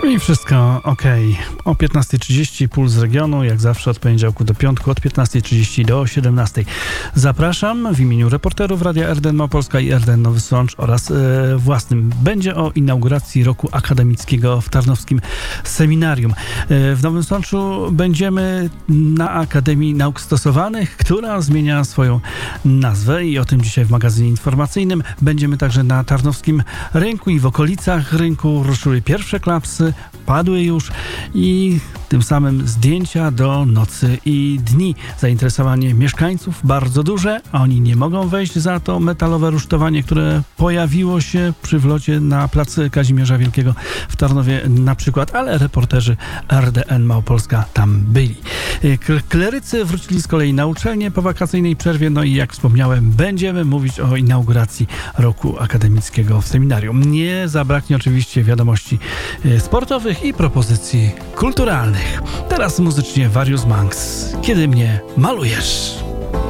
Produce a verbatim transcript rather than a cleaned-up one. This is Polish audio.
I wszystko ok. O piętnasta trzydzieści Puls Regionu, jak zawsze od poniedziałku do piątku, od piętnasta trzydzieści do siedemnastej. Zapraszam w imieniu reporterów Radia R D N Małopolska i R D N Nowy Sącz oraz e, własnym. Będzie o inauguracji roku akademickiego w Tarnowskim Seminarium. E, w Nowym Sączu będziemy na Akademii Nauk Stosowanych, która zmienia swoją nazwę i o tym dzisiaj w magazynie informacyjnym. Będziemy także na Tarnowskim Rynku i w okolicach rynku. Ruszyły pierwsze klapsy, padły już i tym samym zdjęcia do nocy i dni. Zainteresowanie mieszkańców bardzo duże, a oni nie mogą wejść za to metalowe rusztowanie, które pojawiło się przy wlocie na plac Kazimierza Wielkiego w Tarnowie na przykład, ale reporterzy R D N Małopolska tam byli. Klerycy wrócili z kolei na uczelnię po wakacyjnej przerwie, no i jak wspomniałem, będziemy mówić o inauguracji roku akademickiego w seminarium. Nie zabraknie oczywiście wiadomości sportowych i propozycji kulturalnych. Teraz muzycznie Various Monks. Kiedy mnie malujesz?